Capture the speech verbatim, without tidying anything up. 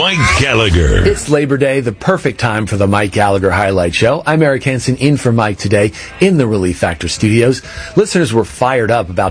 Mike Gallagher. It's Labor Day, the perfect time for the Mike Gallagher Highlight Show. I'm Eric Hansen in for Mike today in the Relief Factor studios. Listeners were fired up about